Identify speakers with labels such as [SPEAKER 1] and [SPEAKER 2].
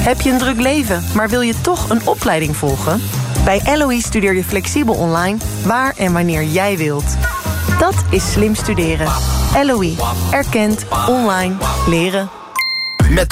[SPEAKER 1] Heb je een druk leven, maar wil je toch een opleiding volgen? Bij LOE studeer je flexibel online, waar en wanneer jij wilt. Dat is slim studeren. LOE, erkend, online, leren.